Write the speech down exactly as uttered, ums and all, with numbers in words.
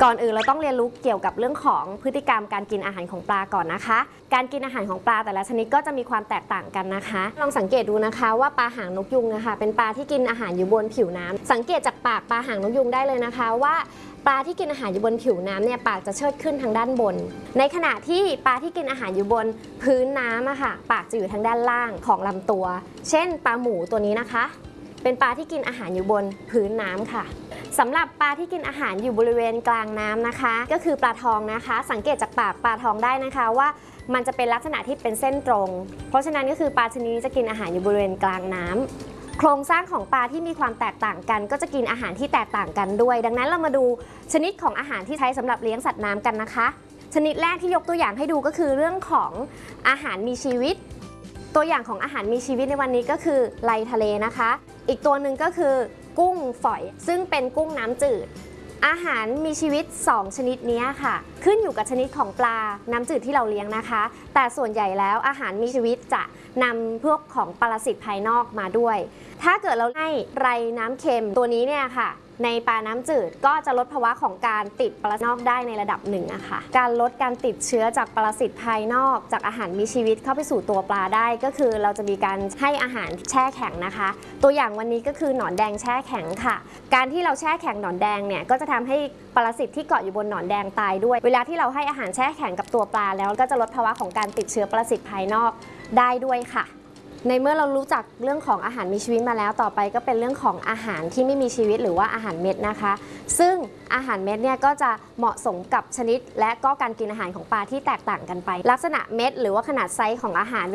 ก่อนอื่นเราต้องเรียนรู้เกี่ยวกับเรื่องของพฤติกรรมการกินอาหารของปลาก่อนนะคะการกินอาหารของปลาแต่ละชนิดก็จะมีความแตกต่างกันนะคะลองสังเกตดูนะคะว่าปลาหางนกยูงนะคะเป็นปลาที่กินอาหารอยู่บนผิวน้ำสังเกตจากปากปลาหางนกยูงได้เลยนะคะว่าปลาที่กินอาหารอยู่บนผิวน้ำเนี่ยปากจะเชิดขึ้นทางด้านบนในขณะที่ปลาที่กินอาหารอยู่บนพื้นน้ำอะค่ะปากจะอยู่ทางด้านล่างของลำตัวเช่นปลาหมูตัวนี้นะคะเป็นปลาที่กินอาหารอยู่บนพื้นน้ำค่ะสำหรับปลาที่กินอาหารอยู่บริเวณกลางน้ำนะคะก็คือปลาทองนะคะสังเกตจากปากปลาทองได้นะคะว่ามันจะเป็นลักษณะที่เป็นเส้นตรงเพราะฉะนั้นก็คือปลาชนิดนี้จะกินอาหารอยู่บริเวณกลางน้ำโครงสร้างของปลาที่มีความแตกต่างกันก็จะกินอาหารที่แตกต่างกันด้วยดังนั้นเรามาดูชนิดของอาหารที่ใช้สำหรับเลี้ยงสัตว์น้ำกันนะคะชนิดแรกที่ยกตัวอย่างให้ดูก็คือเรื่องของอาหารมีชีวิตตัวอย่างของอาหารมีชีวิตในวันนี้ก็คือไลทะเลนะคะอีกตัวหนึ่งก็คือกุ้งฝอยซึ่งเป็นกุ้งน้ำจืดอาหารมีชีวิตสองชนิดนี้ค่ะขึ้นอยู่กับชนิดของปลาน้ำจืดที่เราเลี้ยงนะคะแต่ส่วนใหญ่แล้วอาหารมีชีวิตจะนำพวกของปรสิตภายนอกมาด้วยถ้าเกิดเราให้ไรน้ำเค็มตัวนี้เนี่ยค่ะในปลาน้ำจืดก็จะลดภาวะของการติดปรสิตนอกได้ในระดับหนึ่งอะค่ะการลดการติดเชื้อจากปรสิตภายนอกจากอาหารมีชีวิตเข้าไปสู่ตัวปลาได้ก็คือเราจะมีการให้อาหารแช่แข็งนะคะตัวอย่างวันนี้ก็คือหนอนแดงแช่แข็งค่ะการที่เราแช่แข็งหนอนแดงเนี่ยก็จะทำให้ปรสิตที่เกาะอยู่บนหนอนแดงตายด้วยเวลาที่เราให้อาหารแช่แข็งกับตัวปลาแล้วก็จะลดภาวะของการติดเชื้อปรสิตภายนอกได้ด้วยค่ะในเมื่อเรารู้จักเรื่องของอาหารมีชีวิตมาแล้วต่อไปก็เป็นเรื่องของอาหารที่ไม่มีชีวิตหรือว่าอาหารเม็ดนะคะซึ่งอาหารเม็ดเนี่ยก็จะเหมาะสมกับชนิดและก็การกินอาหารของปลาที่แตกต่างกันไปลักษณะเม็ดหรือว่าขนาดไซส์ของอาหาร